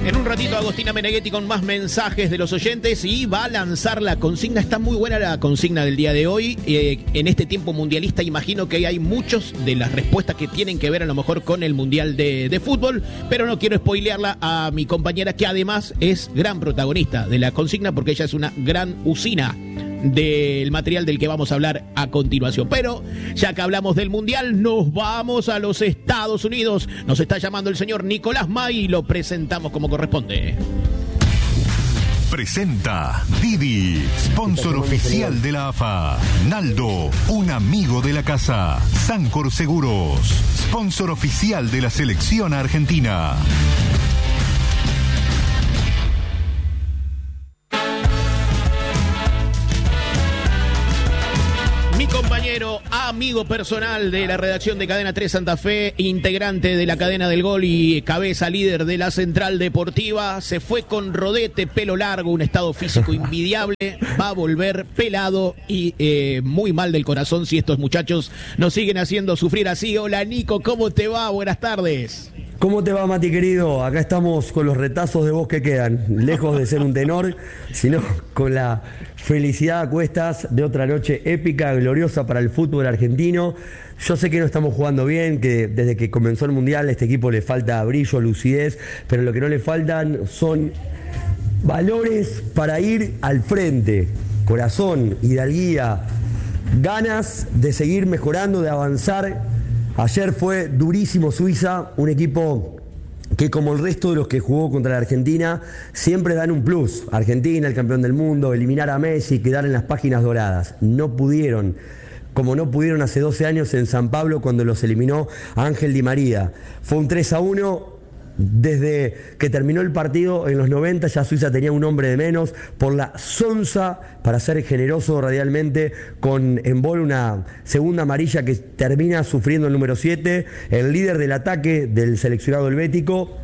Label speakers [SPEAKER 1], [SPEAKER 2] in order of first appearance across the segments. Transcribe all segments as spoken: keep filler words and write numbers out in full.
[SPEAKER 1] En un ratito Agostina Meneghetti con más mensajes de los oyentes y va a lanzar la consigna. Está muy buena la consigna del día de hoy. Eh, en este tiempo mundialista imagino que hay muchos de las respuestas que tienen que ver a lo mejor con el Mundial de, de Fútbol, pero no quiero spoilearla a mi compañera, que además es gran protagonista de la consigna porque ella es una gran usina del material del que vamos a hablar a continuación. Pero ya que hablamos del Mundial, nos vamos a los Estados Unidos. Nos está llamando el señor Nicolás May y lo presentamos como corresponde.
[SPEAKER 2] Presenta Didi, sponsor oficial de la A F A. Naldo, un amigo de la casa. Sancor Seguros, sponsor oficial de la selección argentina.
[SPEAKER 1] Mi compañero, amigo personal de la redacción de Cadena tres Santa Fe, integrante de la cadena del gol y cabeza líder de la Central Deportiva, se fue con rodete, pelo largo, un estado físico envidiable, va a volver pelado y eh, muy mal del corazón si estos muchachos nos siguen haciendo sufrir así. Hola Nico, ¿cómo te va? Buenas tardes.
[SPEAKER 3] ¿Cómo te va, Mati, querido? Acá estamos con los retazos de voz que quedan, lejos de ser un tenor, sino con la felicidad a cuestas de otra noche épica, gloriosa para el fútbol argentino. Yo sé que no estamos jugando bien, que desde que comenzó el Mundial a este equipo le falta brillo, lucidez, pero lo que no le faltan son valores para ir al frente, corazón, hidalguía, ganas de seguir mejorando, de avanzar. Ayer fue durísimo Suiza, un equipo que, como el resto de los que jugó contra la Argentina, siempre dan un plus. Argentina, el campeón del mundo, eliminar a Messi, quedar en las páginas doradas. No pudieron, como no pudieron hace doce años en San Pablo cuando los eliminó Ángel Di María. Fue un tres a uno. Desde que terminó el partido en los noventa ya Suiza tenía un hombre de menos por la sonza, para ser generoso radialmente, con Embol, una segunda amarilla que termina sufriendo el número siete, el líder del ataque del seleccionado helvético,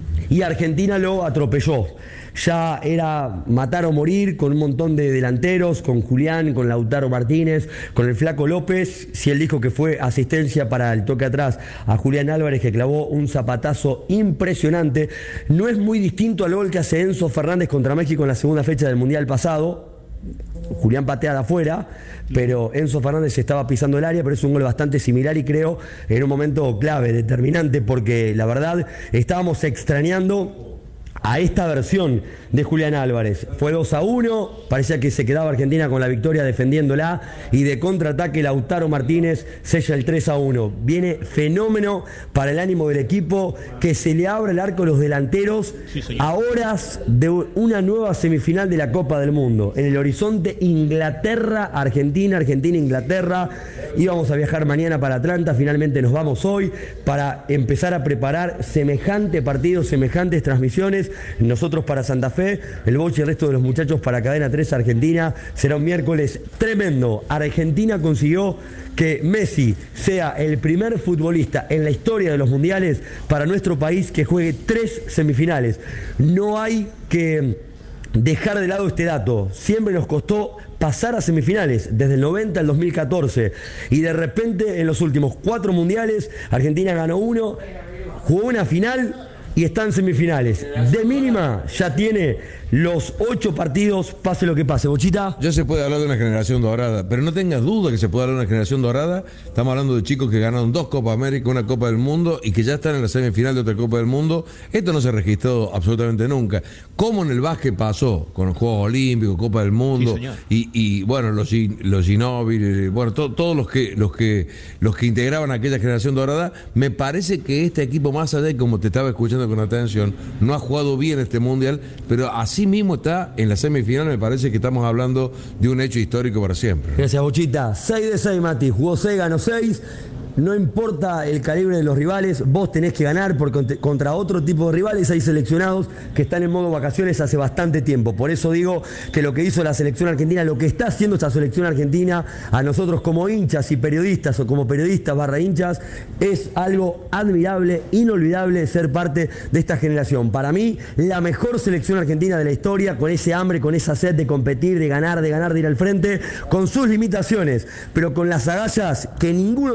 [SPEAKER 3] y Argentina lo atropelló. Ya era matar o morir con un montón de delanteros, con Julián, con Lautaro Martínez, con el Flaco López. Si él dijo que fue asistencia para el toque atrás a Julián Álvarez, que clavó un zapatazo impresionante. No es muy distinto al gol que hace Enzo Fernández contra México en la segunda fecha del Mundial pasado. Julián patea de afuera, pero Enzo Fernández estaba pisando el área, pero es un gol bastante similar y creo en un momento clave, determinante, porque la verdad estábamos extrañando a esta versión de Julián Álvarez. Fue dos a uno, parecía que se quedaba Argentina con la victoria defendiéndola, y de contraataque Lautaro Martínez sella el tres a uno. Viene fenómeno para el ánimo del equipo, que se le abra el arco a los delanteros sí, a horas de una nueva semifinal de la Copa del Mundo. En el horizonte, Inglaterra-Argentina, Argentina-Inglaterra. Íbamos a viajar mañana para Atlanta, finalmente nos vamos hoy para empezar a preparar semejante partido, semejantes transmisiones. Nosotros para Santa Fe, el Boche y el resto de los muchachos para Cadena tres Argentina. Será un miércoles tremendo. Argentina consiguió que Messi sea el primer futbolista en la historia de los mundiales para nuestro país que juegue tres semifinales. No hay que dejar de lado este dato. Siempre nos costó pasar a semifinales, desde el noventa al dos mil catorce, y de repente en los últimos cuatro mundiales Argentina ganó uno, jugó una final y está en semifinales. De mínima ya tiene los ocho partidos, pase lo que pase. Bochita.
[SPEAKER 4] Ya se puede hablar de una generación dorada, pero no tengas duda que se puede hablar de una generación dorada. Estamos hablando de chicos que ganaron dos Copas América, una Copa del Mundo, y que ya están en la semifinal de otra Copa del Mundo. Esto no se registró absolutamente nunca. Como en el básquet pasó, con los Juegos Olímpicos, Copa del Mundo, sí, y, y bueno, los, los Ginóbili, bueno, to, todos los que, los que los que integraban aquella generación dorada. Me parece que este equipo, más allá de, como te estaba escuchando con atención, no ha jugado bien este Mundial, pero así mismo está en la semifinal. Me parece que estamos hablando de un hecho histórico para siempre.
[SPEAKER 3] Gracias, Bochita. seis de seis, Mati. Jugó seis, ganó seis. No importa el calibre de los rivales, vos tenés que ganar, porque contra otro tipo de rivales hay seleccionados que están en modo vacaciones hace bastante tiempo. Por eso digo que lo que hizo la selección argentina, lo que está haciendo esta selección argentina, a nosotros como hinchas y periodistas, o como periodistas barra hinchas, es algo admirable, inolvidable ser parte de esta generación. Para mí, la mejor selección argentina de la historia, con ese hambre, con esa sed de competir, de ganar, de ganar, de ir al frente, con sus limitaciones, pero con las agallas que ningún otro seleccionado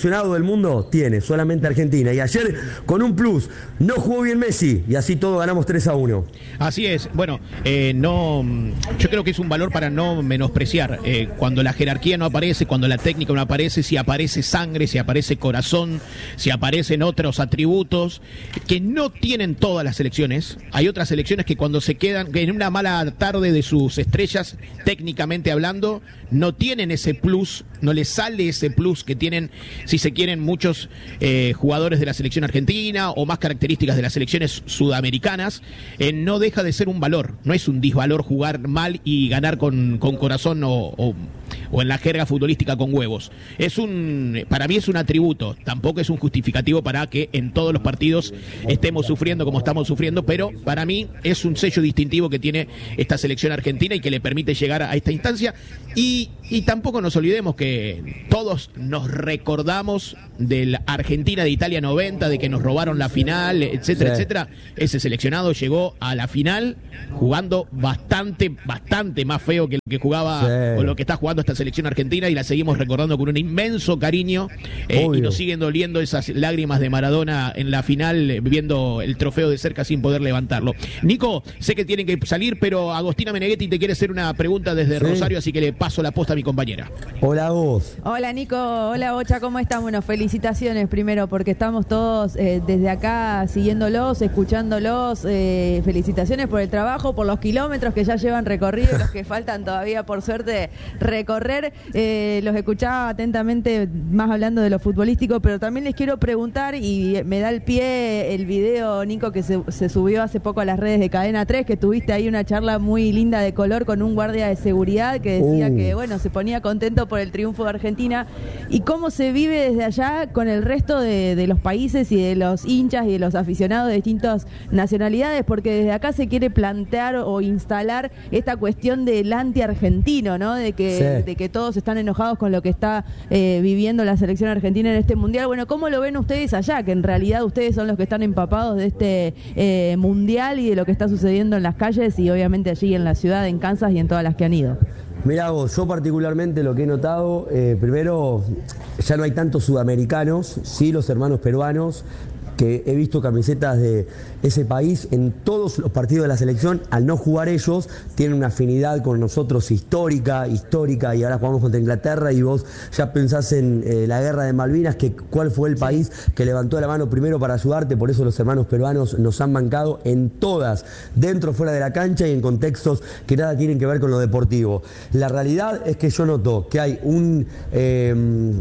[SPEAKER 3] seleccionado del mundo tiene solamente Argentina. Y ayer, con un plus, no jugó bien Messi y así todo ganamos tres a uno.
[SPEAKER 1] Así es. Bueno, eh, no, yo creo que es un valor para no menospreciar. Eh, cuando la jerarquía no aparece, cuando la técnica no aparece, si aparece sangre, si aparece corazón, si aparecen otros atributos que no tienen todas las selecciones. Hay otras selecciones que cuando se quedan que en una mala tarde de sus estrellas, técnicamente hablando, no tienen ese plus, no les sale ese plus que tienen, si se quieren, muchos eh, jugadores de la selección argentina o más características de las selecciones sudamericanas. Eh, no deja de ser un valor, no es un disvalor jugar mal y ganar con, con corazón o, o, o en la jerga futbolística con huevos. Es un, para mí es un atributo, tampoco es un justificativo para que en todos los partidos estemos sufriendo como estamos sufriendo, pero para mí es un sello distintivo que tiene esta selección argentina y que le permite llegar a esta instancia. Y, y tampoco nos olvidemos que todos nos recordamos de la Argentina de Italia noventa, de que nos robaron la final, etcétera, sí. etcétera. Ese seleccionado llegó a la final jugando bastante, bastante más feo que lo que jugaba sí. o lo que está jugando esta selección argentina, y la seguimos recordando con un inmenso cariño eh, y nos siguen doliendo esas lágrimas de Maradona en la final, eh, viendo el trofeo de cerca sin poder levantarlo. Nico, sé que tienen que salir, pero Agostina Meneghetti te quiere hacer una pregunta desde sí. Rosario, así que le paso la posta a mi compañera.
[SPEAKER 3] Hola vos.
[SPEAKER 5] Hola Nico, hola Bocha, ¿cómo están? Bueno, felicitaciones primero porque estamos todos eh, desde acá siguiéndolos, escuchándolos, eh, felicitaciones por el trabajo, por los kilómetros que ya llevan recorrido, los que faltan todavía por suerte recorrer, eh, los escuchaba atentamente más hablando de lo futbolístico, pero también les quiero preguntar, y me da el pie el video, Nico, que se, se subió hace poco a las redes de Cadena tres, que tuviste ahí una charla muy linda de color con un guardia de seguridad que decía uh. que, bueno, se ponía contento por el triunfo de Argentina, y cómo se vive desde allá con el resto de, de los países y de los hinchas y de los aficionados de distintas nacionalidades, porque desde acá se quiere plantear o instalar esta cuestión del anti-argentino, ¿no? De que, sí. de que todos están enojados con lo que está eh, viviendo la selección argentina en este mundial. Bueno, ¿cómo lo ven ustedes allá? Que en realidad ustedes son los que están empapados de este eh, mundial y de lo que está sucediendo en las calles y obviamente allí en la ciudad, en Kansas y en todas las que han ido.
[SPEAKER 3] Mirá vos, yo particularmente lo que he notado, eh, primero, ya no hay tantos sudamericanos, sí los hermanos peruanos, que he visto camisetas de ese país en todos los partidos de la selección. Al no jugar ellos, tienen una afinidad con nosotros histórica, histórica, y ahora jugamos contra Inglaterra y vos ya pensás en eh, la guerra de Malvinas, que cuál fue el país que levantó la mano primero para ayudarte. Por eso los hermanos peruanos nos han bancado en todas, dentro, fuera de la cancha y en contextos que nada tienen que ver con lo deportivo. La realidad es que yo noto que hay un eh,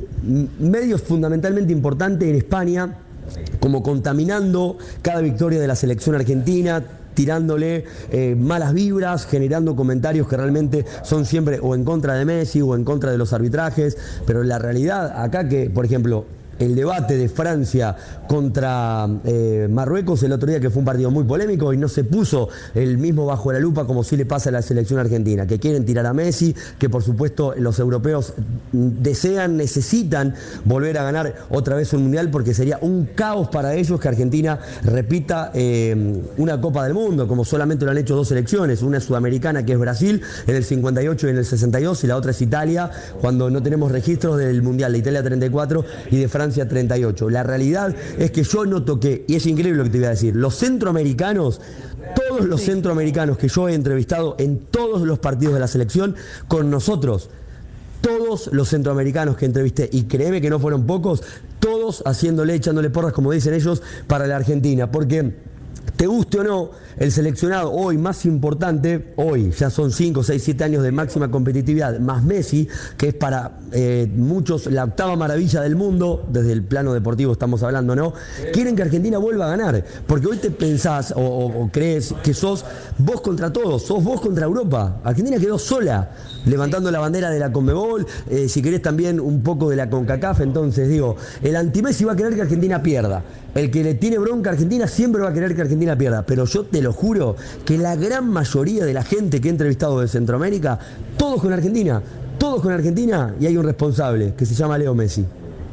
[SPEAKER 3] medio fundamentalmente importante en España, como contaminando cada victoria de la selección argentina, tirándole eh, malas vibras, generando comentarios que realmente son siempre o en contra de Messi o en contra de los arbitrajes, pero la realidad acá que, por ejemplo, el debate de Francia contra eh, Marruecos el otro día, que fue un partido muy polémico y no se puso el mismo bajo la lupa como sí le pasa a la selección argentina, que quieren tirar a Messi, que por supuesto los europeos desean, necesitan volver a ganar otra vez un mundial, porque sería un caos para ellos que Argentina repita eh, una Copa del Mundo, como solamente lo han hecho dos selecciones, una es sudamericana, que es Brasil en el cincuenta y ocho y en el sesenta y dos, y la otra es Italia, cuando no tenemos registros del mundial de Italia treinta y cuatro y de Francia treinta y ocho. La realidad es que yo no toqué, y es increíble lo que te voy a decir, los centroamericanos, todos los sí. centroamericanos que yo he entrevistado en todos los partidos de la selección con nosotros, todos los centroamericanos que entrevisté, y créeme que no fueron pocos, todos haciéndole, echándole porras, como dicen ellos, para la Argentina, porque te guste o no, el seleccionado hoy más importante, hoy ya son cinco, seis, siete años de máxima competitividad, más Messi, que es para eh, muchos la octava maravilla del mundo, desde el plano deportivo estamos hablando, ¿no? Quieren que Argentina vuelva a ganar, porque hoy te pensás o, o, o crees que sos vos contra todos, sos vos contra Europa. Argentina quedó sola, levantando la bandera de la Conmebol, eh, si querés también un poco de la CONCACAF. Entonces digo, el anti-Messi va a querer que Argentina pierda, el que le tiene bronca a Argentina siempre va a querer que Argentina pierda, pero yo te lo juro que la gran mayoría de la gente que he entrevistado de Centroamérica, todos con Argentina, todos con Argentina, y hay un responsable que se llama Leo Messi.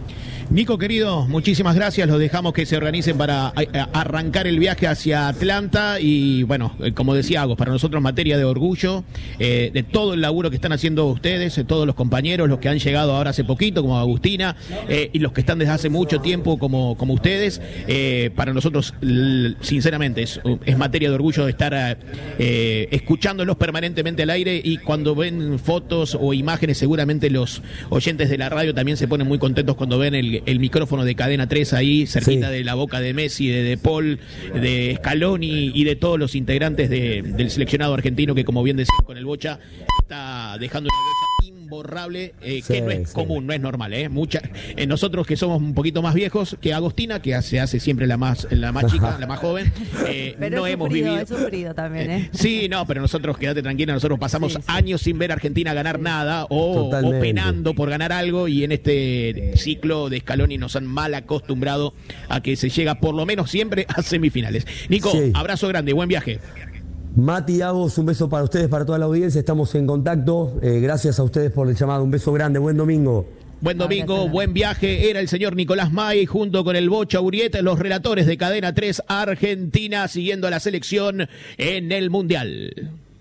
[SPEAKER 1] Nico, querido, muchísimas gracias. Los dejamos que se organicen para a, a, arrancar el viaje hacia Atlanta. Y bueno, eh, como decía Agos, para nosotros materia de orgullo eh, de todo el laburo que están haciendo ustedes, eh, todos los compañeros, los que han llegado ahora hace poquito, como Agustina, eh, y los que están desde hace mucho tiempo, como, como ustedes. Eh, para nosotros, l- sinceramente, es, es materia de orgullo de estar eh, escuchándolos permanentemente al aire. Y cuando ven fotos o imágenes, seguramente los oyentes de la radio también se ponen muy contentos cuando ven el el micrófono de Cadena tres ahí, cerquita sí. de la boca de Messi, de De Paul, de Scaloni y de todos los integrantes de, del seleccionado argentino que, como bien decían con el Bocha, está dejando una huella imborrable, eh, sí, que no es sí. común, no es normal. ¿eh? Mucha, eh, nosotros que somos un poquito más viejos que Agostina, que se hace siempre la más la más chica, la más joven, eh,
[SPEAKER 5] pero
[SPEAKER 1] no
[SPEAKER 5] es
[SPEAKER 1] hemos
[SPEAKER 5] sufrido,
[SPEAKER 1] vivido.
[SPEAKER 5] Es sufrido también, ¿eh?
[SPEAKER 1] Sí, no, pero nosotros, quédate tranquila, nosotros pasamos sí, sí. años sin ver a Argentina ganar sí. nada o, o penando por ganar algo, y en este ciclo de Scaloni nos han mal acostumbrado a que se llega por lo menos siempre a semifinales. Nico, sí. abrazo grande, buen viaje.
[SPEAKER 3] Mati, Agos, un beso para ustedes, para toda la audiencia, estamos en contacto, eh, gracias a ustedes por el llamado, un beso grande, buen domingo.
[SPEAKER 1] Buen domingo, buen viaje. Era el señor Nicolás May junto con el Bocha Urieta, los relatores de Cadena tres Argentina, siguiendo a la selección en el Mundial.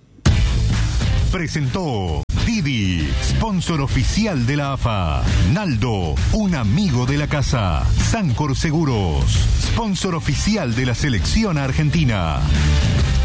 [SPEAKER 2] Presentó Didi, sponsor oficial de la A F A. Naldo, un amigo de la casa. Sancor Seguros, sponsor oficial de la selección argentina.